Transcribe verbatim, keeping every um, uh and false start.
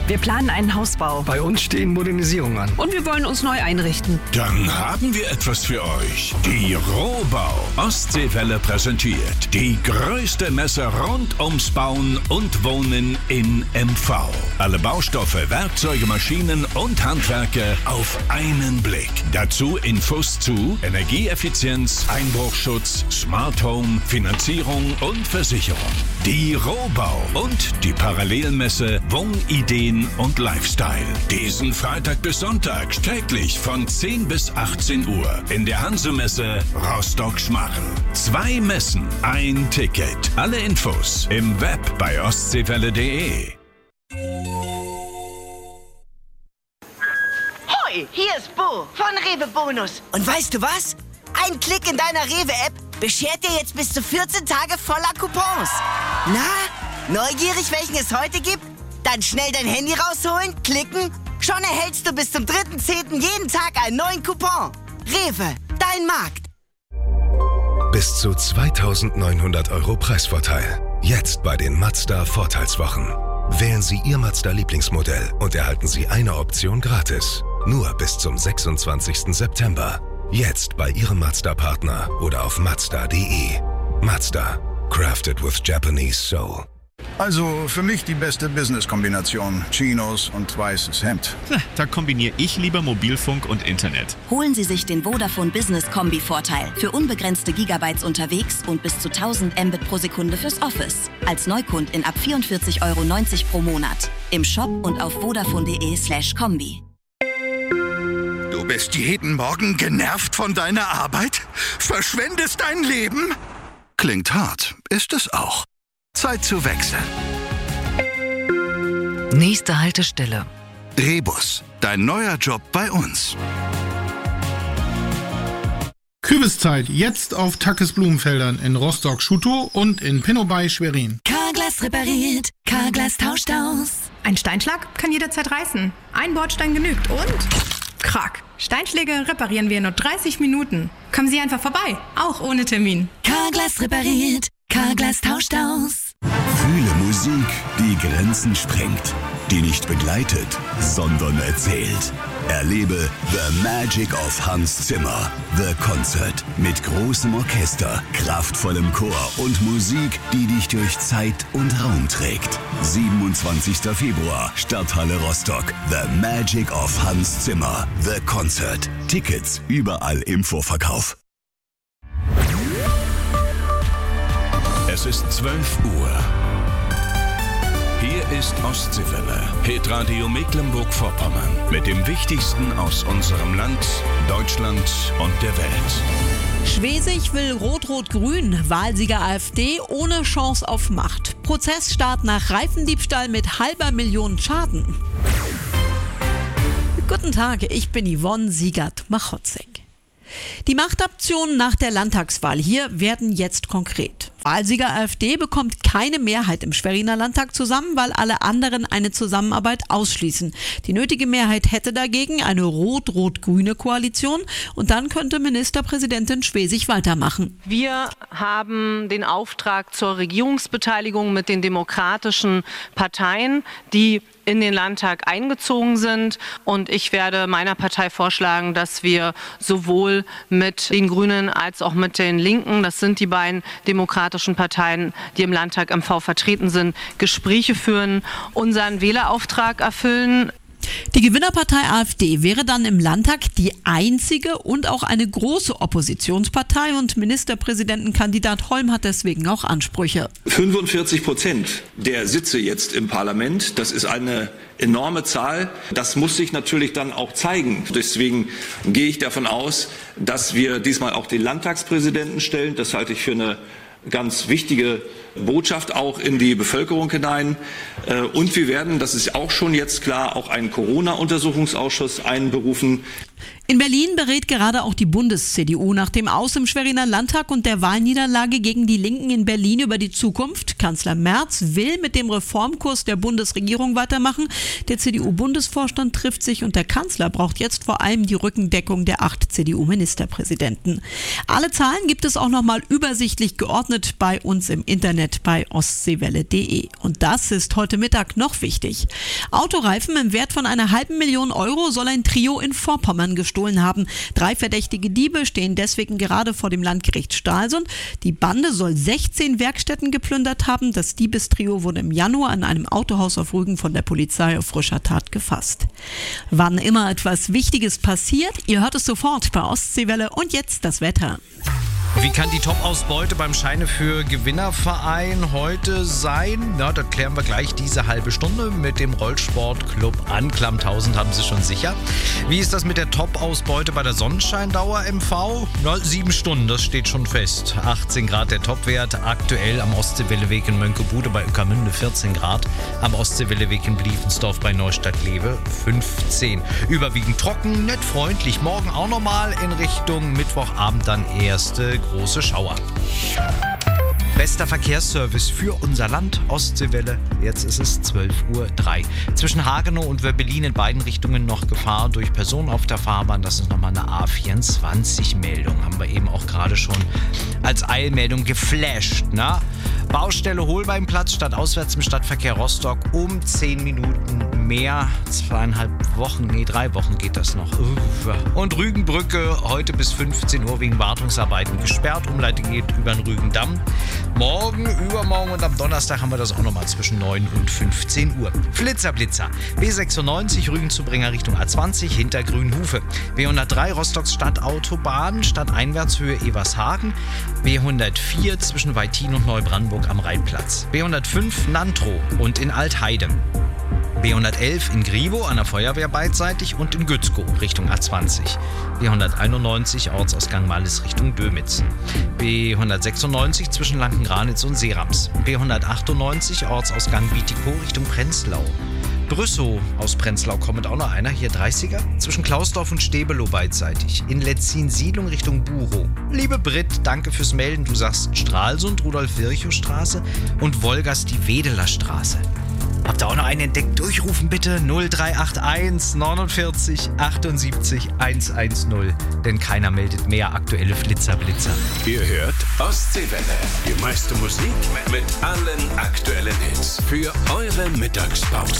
Wir planen einen Hausbau. Bei uns stehen Modernisierungen an. Und wir wollen uns neu einrichten. Dann haben wir etwas für euch. Die Rohbau Ostseewelle präsentiert die größte Messe rund ums Bauen und Wohnen in M V. Alle Baustoffe, Werkzeuge, Maschinen und Handwerke auf einen Blick. Dazu Infos zu Energieeffizienz, Einbruchschutz, Smart Home, Finanzierung und Versicherung. Die Rohbau und die Parallelmesse Wohnideen und Lifestyle. Diesen Freitag bis Sonntag täglich von zehn bis achtzehn Uhr in der Hansemesse Rostock-Schmarrn. Zwei Messen, ein Ticket. Alle Infos im Web bei ostseewelle punkt de. Hoi, hier ist Bo von Rewe Bonus. Und weißt du was? Ein Klick in deiner Rewe-App beschert dir jetzt bis zu vierzehn Tage voller Coupons. Na, neugierig, welchen es heute gibt? Dann schnell dein Handy rausholen, klicken. Schon erhältst du bis zum dritten zehnten jeden Tag einen neuen Coupon. Rewe, dein Markt. Bis zu zweitausendneunhundert Euro Preisvorteil. Jetzt bei den Mazda Vorteilswochen. Wählen Sie Ihr Mazda-Lieblingsmodell und erhalten Sie eine Option gratis. Nur bis zum sechsundzwanzigsten September. Jetzt bei Ihrem Mazda-Partner oder auf mazda punkt de. Mazda. Crafted with Japanese soul. Also für mich die beste Business-Kombination. Chinos und weißes Hemd. Na, da kombiniere ich lieber Mobilfunk und Internet. Holen Sie sich den Vodafone Business Kombi-Vorteil. Für unbegrenzte Gigabytes unterwegs und bis zu tausend Mbit pro Sekunde fürs Office. Als Neukundin ab vierundvierzig Euro neunzig pro Monat. Im Shop und auf vodafone punkt de slash kombi. Du bist jeden Morgen genervt von deiner Arbeit? Verschwendest dein Leben? Klingt hart, ist es auch. Zeit zu wechseln. Nächste Haltestelle. Rebus, dein neuer Job bei uns. Kürbiszeit jetzt auf Tackes Blumenfeldern in Rostock-Schutow und in Pinnow bei Schwerin. Carglass repariert, Carglass tauscht aus. Ein Steinschlag kann jederzeit reißen. Ein Bordstein genügt und... Krack. Steinschläge reparieren wir in nur dreißig Minuten. Kommen Sie einfach vorbei, auch ohne Termin. Carglass repariert, Carglass tauscht aus. Fühle Musik, die Grenzen sprengt, die nicht begleitet, sondern erzählt. Erlebe The Magic of Hans Zimmer, The Concert. Mit großem Orchester, kraftvollem Chor und Musik, die dich durch Zeit und Raum trägt. siebenundzwanzigster Februar, Stadthalle Rostock. The Magic of Hans Zimmer, The Concert. Tickets überall im Vorverkauf. Es ist zwölf Uhr. Hier ist Ostseewelle, Hitradio Mecklenburg-Vorpommern. Mit dem Wichtigsten aus unserem Land, Deutschland und der Welt. Schwesig will Rot-Rot-Grün, Wahlsieger AfD ohne Chance auf Macht. Prozessstart nach Reifendiebstahl mit halber Million Schaden. Guten Tag, ich bin Yvonne Siegert-Machotzek. Die Machtoptionen nach der Landtagswahl hier werden jetzt konkret. Wahlsieger AfD bekommt keine Mehrheit im Schweriner Landtag zusammen, weil alle anderen eine Zusammenarbeit ausschließen. Die nötige Mehrheit hätte dagegen eine rot-rot-grüne Koalition und dann könnte Ministerpräsidentin Schwesig weitermachen. Wir haben den Auftrag zur Regierungsbeteiligung mit den demokratischen Parteien, die in den Landtag eingezogen sind. Und ich werde meiner Partei vorschlagen, dass wir sowohl mit den Grünen als auch mit den Linken, das sind die beiden demokratischen Parteien, die im Landtag M V vertreten sind, Gespräche führen, unseren Wählerauftrag erfüllen. Die Gewinnerpartei AfD wäre dann im Landtag die einzige und auch eine große Oppositionspartei und Ministerpräsidentenkandidat Holm hat deswegen auch Ansprüche. fünfundvierzig Prozent der Sitze jetzt im Parlament, das ist eine enorme Zahl. Das muss sich natürlich dann auch zeigen. Deswegen gehe ich davon aus, dass wir diesmal auch den Landtagspräsidenten stellen. Das halte ich für eine ganz wichtige Botschaft auch in die Bevölkerung hinein. Und wir werden, das ist auch schon jetzt klar, auch einen Corona-Untersuchungsausschuss einberufen. In Berlin berät gerade auch die Bundes-C D U nach dem Aus im Schweriner Landtag und der Wahlniederlage gegen die Linken in Berlin über die Zukunft. Kanzler Merz will mit dem Reformkurs der Bundesregierung weitermachen. Der C D U-Bundesvorstand trifft sich und der Kanzler braucht jetzt vor allem die Rückendeckung der acht C D U-Ministerpräsidenten. Alle Zahlen gibt es auch nochmal übersichtlich geordnet bei uns im Internet Internet bei ostseewelle punkt de. Und das ist heute Mittag noch wichtig. Autoreifen im Wert von einer halben Million Euro soll ein Trio in Vorpommern gestohlen haben. Drei verdächtige Diebe stehen deswegen gerade vor dem Landgericht Stralsund. Die Bande soll sechzehn Werkstätten geplündert haben. Das Diebestrio wurde im Januar an einem Autohaus auf Rügen von der Polizei auf frischer Tat gefasst. Wann immer etwas Wichtiges passiert, ihr hört es sofort bei Ostseewelle. Und jetzt das Wetter. Wie kann die Top-Ausbeute beim Scheine für Gewinnerverein heute sein? Na, das klären wir gleich diese halbe Stunde mit dem Rollsportclub Anklam tausend, haben Sie schon sicher. Wie ist das mit der Top-Ausbeute bei der Sonnenscheindauer M V? Na, sieben Stunden, das steht schon fest. achtzehn Grad der Topwert, aktuell am Ostseewelleweg in Mönckebude bei Ueckermünde vierzehn Grad, am Ostseewelleweg in Bliefensdorf bei Neustadt-Lewe fünfzehn. Überwiegend trocken, nett freundlich. Morgen auch nochmal in Richtung Mittwochabend dann erste große Schauer. Bester Verkehrsservice für unser Land, Ostseewelle. Jetzt ist es zwölf Uhr drei. Zwischen Hagenow und Wöbbelin in beiden Richtungen noch Gefahr durch Personen auf der Fahrbahn. Das ist nochmal eine A vierundzwanzig-Meldung. Haben wir eben auch gerade schon als Eilmeldung geflasht. Na? Baustelle Holbeinplatz statt auswärts im Stadtverkehr Rostock um zehn Minuten mehr. Zweieinhalb Wochen, nee, drei Wochen geht das noch. Und Rügenbrücke heute bis fünfzehn Uhr wegen Wartungsarbeiten gesperrt. Umleitung geht über den Rügendamm. Morgen, übermorgen und am Donnerstag haben wir das auch nochmal zwischen neun und fünfzehn Uhr. Flitzer, Blitzer. B sechsundneunzig Rügen-Zubringer Richtung A zwanzig hinter Grünhufe. B hundertdrei Rostocks Stadtautobahn, Stadteinwärtshöhe Evershagen. B hundertvier zwischen Weitin und Neubrandenburg am Rheinplatz. B hundertfünf Nantrow und in Altheide. B hundertelf in Grivo an der Feuerwehr beidseitig und in Gützkow Richtung A zwanzig. B hunderteinundneunzig Ortsausgang Mallis Richtung Dömitz. B hundertsechsundneunzig zwischen Lankengranitz und Seerams. B hundertachtundneunzig Ortsausgang Wietikow Richtung Prenzlau. Brüssow aus Prenzlau kommt auch noch einer, hier dreißiger, zwischen Klausdorf und Stebelow beidseitig. In Letzin-Siedlung Richtung Burow. Liebe Britt, danke fürs Melden. Du sagst Stralsund, Rudolf-Virchow-Straße und Wolgast die Wedeler Straße. Habt ihr auch noch einen entdeckt? Durchrufen bitte null drei acht eins neunundvierzig achtundsiebzig hundertzehn, denn keiner meldet mehr aktuelle Flitzer-Blitzer. Ihr hört Ostseewelle, die meiste Musik mit allen aktuellen Hits für eure Mittagspause.